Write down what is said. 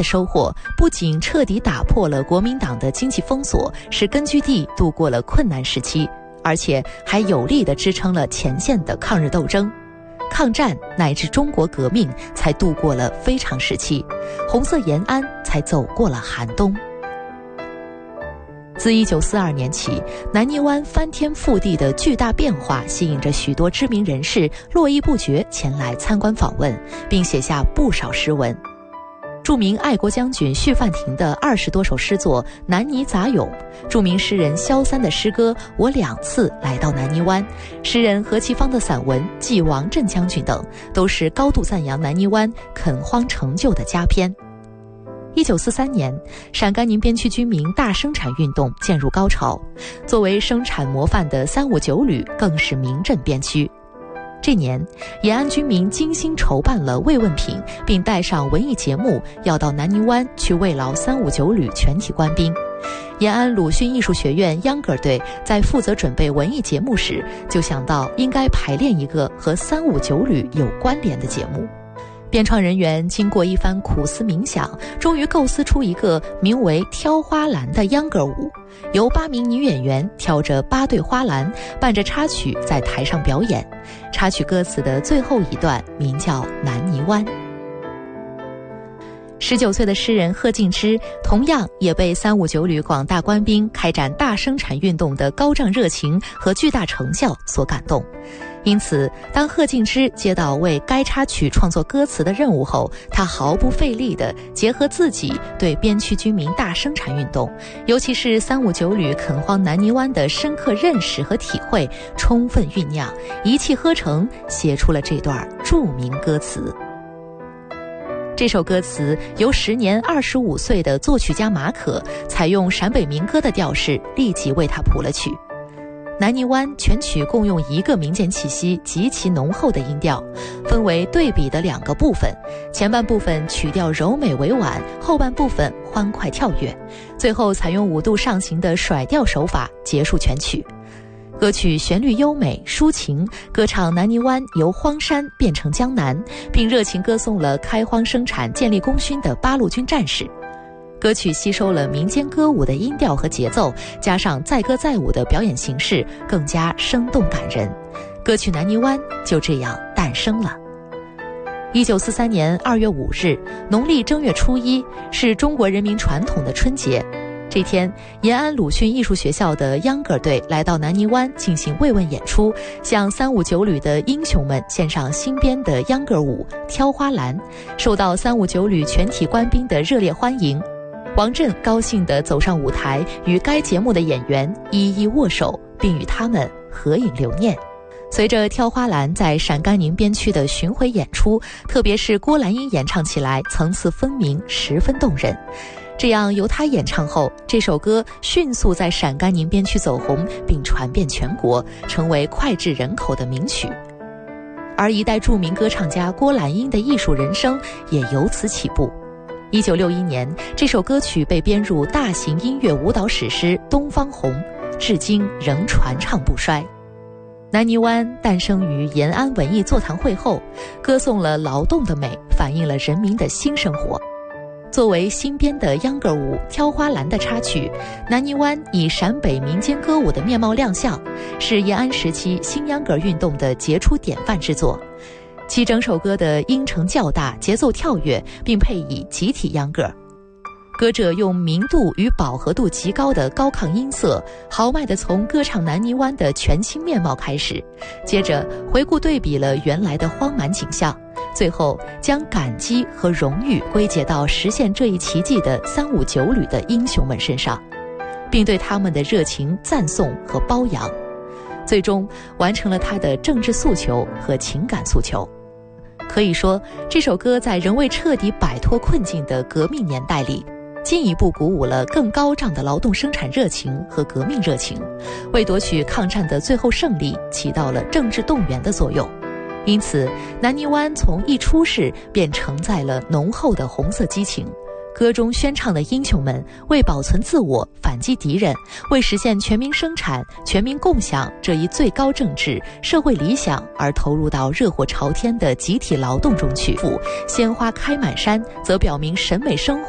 的收获不仅彻底打破了国民党的经济封锁，使根据地度过了困难时期，而且还有力地支撑了前线的抗日斗争。抗战乃至中国革命才度过了非常时期，红色延安才走过了寒冬。自1942年起，南泥湾翻天覆地的巨大变化吸引着许多知名人士络绎不绝前来参观访问，并写下不少诗文。著名爱国将军叙范庭的20多首诗作《南泥杂咏》，著名诗人萧三的诗歌《我2次来到南泥湾》，诗人何其芳的散文《祭王震将军》等，都是高度赞扬南泥湾垦荒成就的佳篇。1943年，陕甘宁边区军民大生产运动渐入高潮，作为生产模范的359旅更是名震边区。这年，延安军民精心筹办了慰问品，并带上文艺节目，要到南泥湾去慰劳359旅全体官兵。延安鲁迅艺术学院秧歌队在负责准备文艺节目时，就想到应该排练一个和359旅有关联的节目。编创人员经过一番苦思冥想，终于构思出一个名为《挑花篮》的秧歌舞，由8名女演员挑着8对花篮，伴着插曲在台上表演。插曲歌词的最后一段名叫《南泥湾》。19岁的诗人贺敬之同样也被359旅广大官兵开展大生产运动的高涨热情和巨大成效所感动。因此，当贺敬之接到为该插曲创作歌词的任务后，他毫不费力地结合自己对边区军民大生产运动，尤其是359旅垦荒南泥湾的深刻认识和体会，充分酝酿，一气呵成，写出了这段著名歌词。这首歌词由时年25岁的作曲家马可采用陕北民歌的调式，立即为他谱了曲。南泥湾全曲共用一个民间气息极其浓厚的音调，分为对比的2个部分，前半部分曲调柔美委婉，后半部分欢快跳跃，最后采用5度上行的甩调手法结束全曲。歌曲旋律优美抒情，歌唱南泥湾由荒山变成江南，并热情歌颂了开荒生产建立功勋的八路军战士。歌曲吸收了民间歌舞的音调和节奏，加上载歌载舞的表演形式，更加生动感人。歌曲《南泥湾》就这样诞生了。1943年2月5日，农历正月初1，是中国人民传统的春节。这天，延安鲁迅艺术学校的秧歌队来到南泥湾进行慰问演出，向359旅的英雄们献上新编的秧歌舞《挑花篮》，受到359旅全体官兵的热烈欢迎。王震高兴地走上舞台，与该节目的演员一一握手，并与他们合影留念。随着挑花篮在陕甘宁边区的巡回演出，特别是郭兰英演唱起来层次分明，十分动人。这样由他演唱后，这首歌迅速在陕甘宁边区走红，并传遍全国，成为脍炙人口的名曲。而一代著名歌唱家郭兰英的艺术人生也由此起步。1961年，这首歌曲被编入大型音乐舞蹈史诗《东方红》，至今仍传唱不衰。南泥湾诞生于延安文艺座谈会后，歌颂了劳动的美，反映了人民的新生活。作为新编的秧歌舞《挑花篮》的插曲，南泥湾以陕北民间歌舞的面貌亮相，是延安时期新秧歌运动的杰出典范之作。其整首歌的音程较大，节奏跳跃，并配以集体秧歌。歌者用明度与饱和度极高的高亢音色，豪迈地从歌唱南泥湾的全新面貌开始，接着回顾对比了原来的荒蛮景象，最后将感激和荣誉归结到实现这一奇迹的359旅的英雄们身上，并对他们的热情赞颂和褒扬，最终完成了他的政治诉求和情感诉求。可以说，这首歌在仍未彻底摆脱困境的革命年代里，进一步鼓舞了更高涨的劳动生产热情和革命热情，为夺取抗战的最后胜利起到了政治动员的作用。因此，南泥湾从一出世便承载了浓厚的红色激情。歌中宣唱的英雄们为保存自我、反击敌人，为实现全民生产、全民共享这一最高政治、社会理想而投入到热火朝天的集体劳动中去。鲜花开满山，则表明审美生活